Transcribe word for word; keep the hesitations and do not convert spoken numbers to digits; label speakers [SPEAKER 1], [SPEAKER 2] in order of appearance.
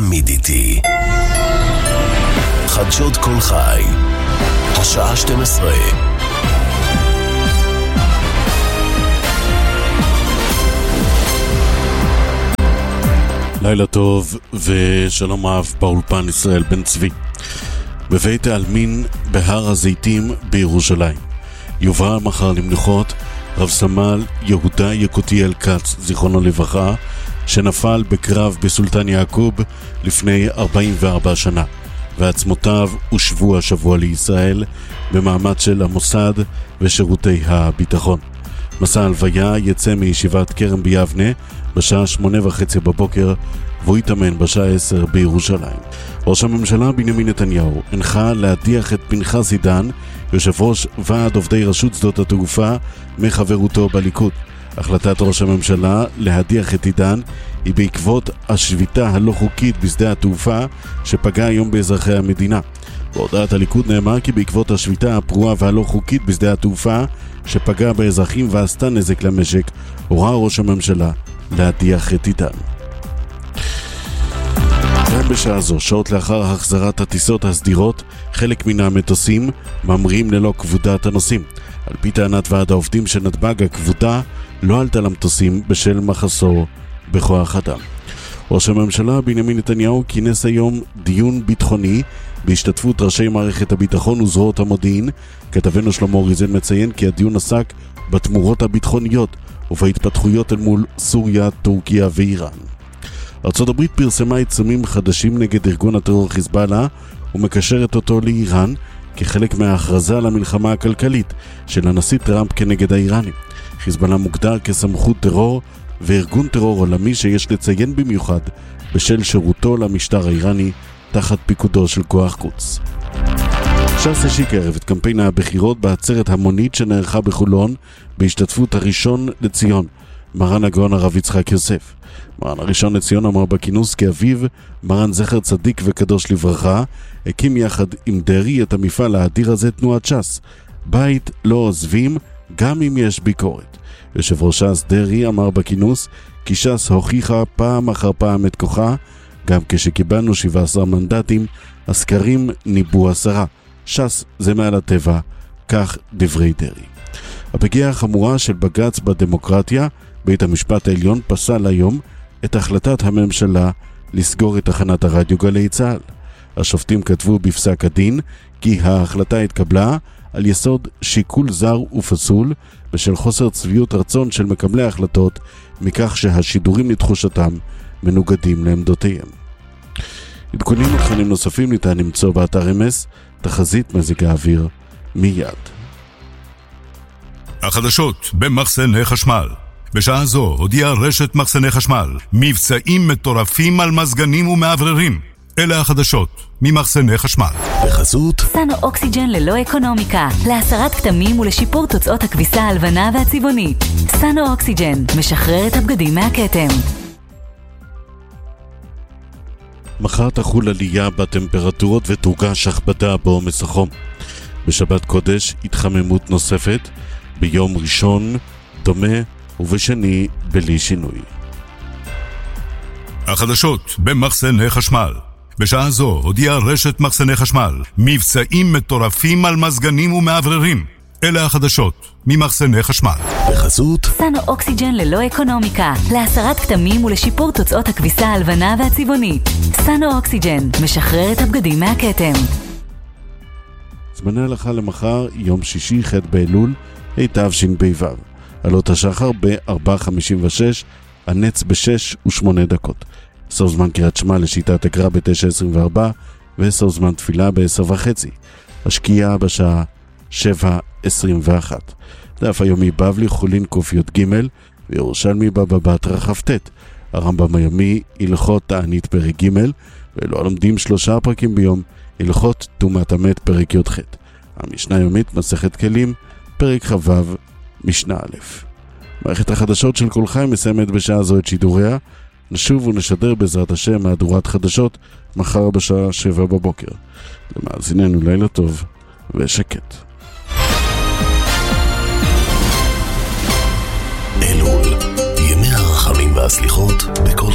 [SPEAKER 1] תמיד איתי. חדשות כל חי, השעה שתים עשרה.
[SPEAKER 2] לילה טוב ושלום אהב באולפן ישראל בן צבי. בבית העלמין בהר הזיתים בירושלים יובא מחר למנוחות רב סמל יהודה יקותיאל כץ, זיכרונו לברכה, שנפל בקרב בסולטן יעקוב לפני ארבעים וארבע שנה, ועצמותיו הושבו השבוע לישראל במאמץ של המוסד ושירותי הביטחון. מסע הלוויה יצא מישיבת כרם ביבנה בשעה שמונה וחצי בבוקר, והוא יתאמן בשעה עשר בירושלים. ראש הממשלה בנימין נתניהו הנחה להדיח את פנחס עידן, יושב ראש ועד עובדי רשות שדות התעופה, מחברותו בליכוד. החלטת ראש הממשלה להדיח את עידן היא בעקבות השביתה הלא חוקית בשדה התעופה שפגעה היום באזרחי המדינה. בהודעת הליכוד נאמר כי בעקבות השביתה הפרועה והלא חוקית בשדה התעופה שפגעה באזרחים ועשתה נזק למשק, הורה ראש הממשלה להדיח את עידן. גם בשעה זו, שעות לאחר החזרת הטיסות הסדירות, חלק מן המטוסים ממריאים ללא כבודת הנוסעים. על פי טענת ועד העובדים של נתב"ג, הכבודה לא עלתה למטוסים בשל מחסור בכוח אדם. ראש הממשלה בנימין נתניהו כינס היום דיון ביטחוני בהשתתפות ראשי מערכת הביטחון וזרועות המודיעין. כתבנו שלמה ריזן מציין כי הדיון עסק בתמורות הביטחוניות ובהתפתחויות אל מול סוריה, טורקיה ואיראן. ארצות הברית פרסמה עיצומים חדשים נגד ארגון הטרור חיזבאללה ומקשרת אותו לאיראן כחלק מההכרזה על המלחמה הכלכלית של הנשיא טראמפ כנגד האיראנים. חיזבאללה מוגדר כסמכות טרור וארגון טרור עולמי שיש לציין במיוחד בשל שירותו למשטר האיראני תחת פיקודו של כוח קודס. ש"ס השיק הערב את קמפיין הבחירות בעצרת המונית שנערכה בחולון בהשתתפות הראשון לציון, מרן הגאון הרב יצחק יוסף. מרן הראשון לציון אמר בכינוס כי אביו, מרן זכר צדיק וקדוש לברכה, הקים יחד עם דרי את המפעל האדיר הזה, תנועת ש"ס. בית לא עוזבים גם אם יש ביקורת. יושב ראש ש"ס דרי אמר בכינוס כי ש"ס הוכיחה פעם אחר פעם את כוחה, גם כשקיבלנו שבעה עשר מנדטים, הסקרים ניבאו עשרה. ש"ס זה מעל הטבע, כך דברי דרי. הפגיעה החמורה של בג"ץ בדמוקרטיה, בית המשפט העליון פסל היום את החלטת הממשלה לסגור את תחנת הרדיו גלי צה"ל. השופטים כתבו בפסק הדין כי ההחלטה התקבלה על יסוד שיקול זר ופסול בשל חוסר צביעות רצון של מקבלי ההחלטות מכך שהשידורים לתחושתם מנוגדים לעמדותיהם. עדכונים ותכנים נוספים ניתן למצוא באתר אמס, תחזית מזג האוויר מיד.
[SPEAKER 3] החדשות במחסני חשמל. בשעה זו הודיעה רשת מחסני חשמל מבצעים מטורפים על מזגנים ומעבררים. אלה החדשות ממחסני חשמל.
[SPEAKER 1] בחסות
[SPEAKER 4] סנו אוקסיג'ן ללא אקונומיקה, להסרת כתמים ולשיפור תוצאות הכביסה הלבנה והצבעונית. סנו אוקסיג'ן משחרר את הבגדים מהכתם.
[SPEAKER 2] מחר תחול עלייה בטמפרטורות ותורגש הכבדה בעומס החום. בשבת קודש התחממות נוספת, ביום ראשון דומה ובשני בלי שינוי.
[SPEAKER 3] החדשות במחסני חשמל. בשעה זו הודיעה רשת מחסני חשמל מבצעים מטורפים על מזגנים ומעבררים. אלה החדשות ממחסני חשמל.
[SPEAKER 1] בחסות
[SPEAKER 4] סנו אוקסיג'ן ללא אקונומיקה, להסרת כתמים ולשיפור תוצאות הכביסה הלבנה והצבעונית. סנו אוקסיג'ן משחרר את הבגדים מהכתם.
[SPEAKER 2] זמני הלכה למחר, יום שישי ח' באלול התשפ"ו. עלות השחר ב-ארבע חמישים ושש, הנץ ב-שש ושמונה דקות. סוף זמן קריאת שמע לשיטת הקרא ב-תשע עשרים וארבע, וסוף זמן תפילה ב-עשר וחצי. השקיעה בשעה שבע עשרים ואחת. דף היומי בבלי חולין ק"ג וירושלמי בבא בתרא כ"ט. הרמב"ם היומי הלכות תענית פרק ג', ואלו הלומדים שלושה פרקים ביום, הלכות טומאת המת פרק י"ח. המשנה היומית מסכת כלים פרק כ"ו משנה א'. מערכת החדשות של כל חי מסיימת בשעה זו את שידוריה. נשוב ונשדר בעזרת השם מהדורת חדשות מחר בשעה שבע בבוקר. למאזיננו לילה טוב ושקט.
[SPEAKER 1] אלול, ימי הרחמים והסליחות בכל